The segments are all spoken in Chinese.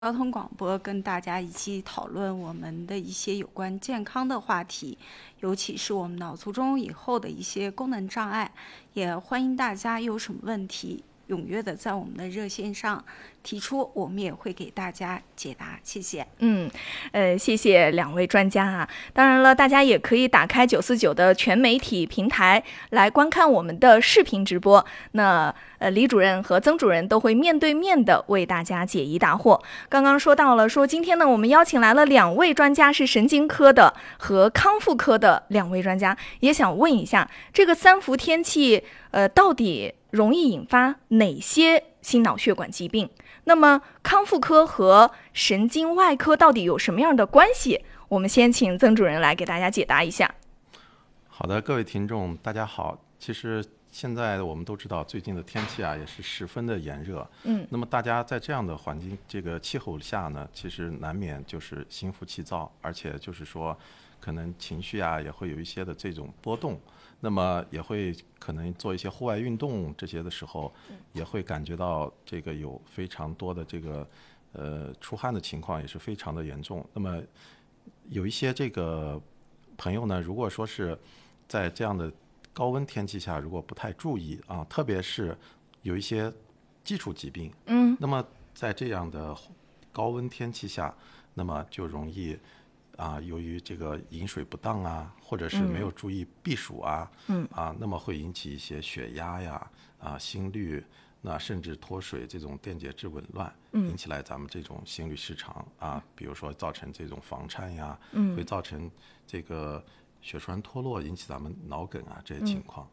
交通广播跟大家一起讨论我们的一些有关健康的话题，尤其是我们脑卒中以后的一些功能障碍。也欢迎大家有什么问题，踊跃的在我们的热线上提出，我们也会给大家解答。谢谢。 谢谢两位专家啊。当然了，大家也可以打开949的全媒体平台来观看我们的视频直播。那李主任和曾主任都会面对面的为大家解疑答惑。刚刚说到了，今天呢，我们邀请来了2位专家，是神经科的和康复科的2位专家。也想问一下，这个3伏天气，到底容易引发哪些心脑血管疾病？那么康复科和神经外科到底有什么样的关系？我们先请曾主任来给大家解答一下。 好的，各位听众大家好。其实现在我们都知道，最近的天气啊也是十分的炎热。那么大家在这样的环境、这个气候下呢，其实难免就是心浮气躁，而且就是说，可能情绪啊也会有一些的这种波动。那么也会可能做一些户外运动这些的时候，也会感觉到这个有非常多的这个出汗的情况也是非常的严重。那么有一些这个朋友呢，如果说是在这样的高温天气下，如果不太注意啊，特别是有一些基础疾病，那么在这样的高温天气下，那么就容易由于这个饮水不当啊，或者是没有注意避暑啊，那么会引起一些血压呀、心率，那甚至脱水这种电解质紊乱，引起来咱们这种心律失常啊，比如说造成这种房颤呀，会造成这个血栓脱落，引起咱们脑梗啊这些情况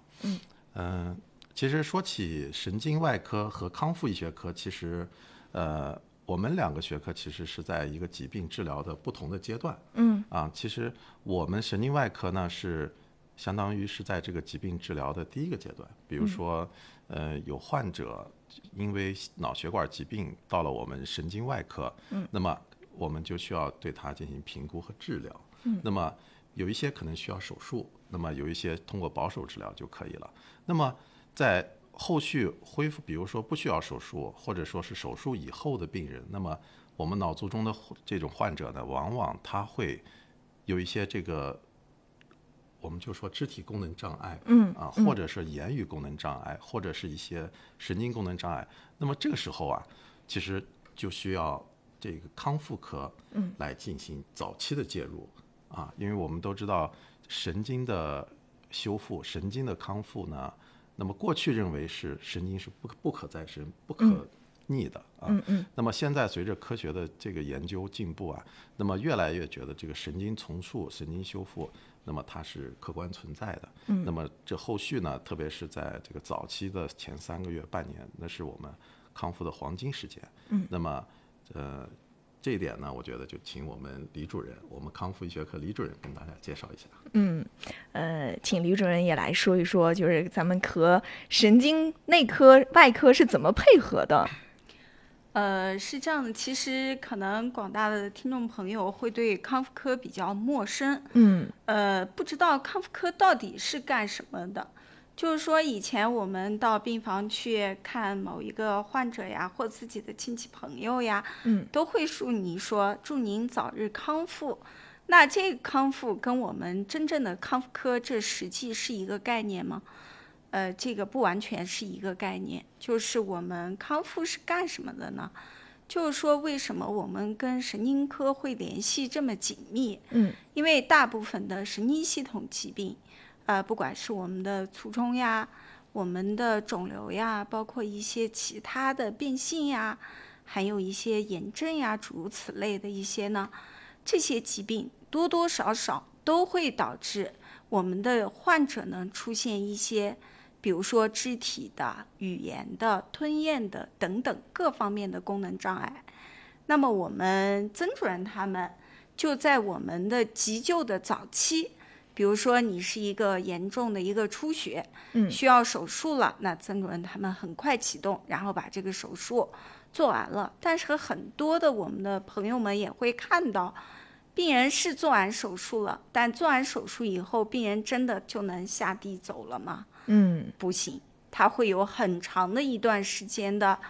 其实说起神经外科和康复医学科，其实我们2个学科其实是在一个疾病治疗的不同的阶段。其实我们神经外科呢是相当于是在这个疾病治疗的第1个阶段。比如说，有患者因为脑血管疾病到了我们神经外科，那么我们就需要对他进行评估和治疗。那么有一些可能需要手术，那么有一些通过保守治疗就可以了。那么在后续恢复，比如说不需要手术，或者说是手术以后的病人，那么我们脑卒中的这种患者呢，往往他会有一些这个我们就说肢体功能障碍，或者是言语功能障碍，或者是一些神经功能障碍。那么这个时候啊，其实就需要这个康复科来进行早期的介入因为我们都知道神经的修复、神经的康复呢。那么过去认为是神经是不可再生、不可逆的那么现在随着科学的这个研究进步那么越来越觉得这个神经重塑、神经修复，那么它是客观存在的。那么这后续呢，特别是在这个早期的前3个月、半年，那是我们康复的黄金时间。那么这一点呢，我觉得就请我们李主任，我们康复医学科李主任跟大家介绍一下。 请李主任也来说一说，就是咱们和神经内科、外科是怎么配合的？ 是这样的，其实可能广大的听众朋友会对康复科比较陌生，不知道康复科到底是干什么的。就是说，以前我们到病房去看某一个患者呀，或自己的亲戚朋友呀，都会祝您早日康复。那这个康复跟我们真正的康复科，这实际是一个概念吗？这个不完全是一个概念。就是我们康复是干什么的呢？就是说，为什么我们跟神经科会联系这么紧密？因为大部分的神经系统疾病，不管是我们的卒中呀、我们的肿瘤呀，包括一些其他的变性呀，还有一些炎症呀，诸如此类的一些呢，这些疾病多多少少都会导致我们的患者呢出现一些，比如说肢体的、语言的、吞咽的等等各方面的功能障碍。那么我们曾主任他们就在我们的急救的早期，比如说你是一个严重的一个出血，需要手术了，那曾主任他们很快启动，然后把这个手术做完了。但是很多的我们的朋友们也会看到，病人是做完手术了，但做完手术以后，病人真的就能下地走了吗？不行，他会有很长的一段时间的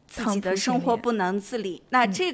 自己的生活不能自理，那这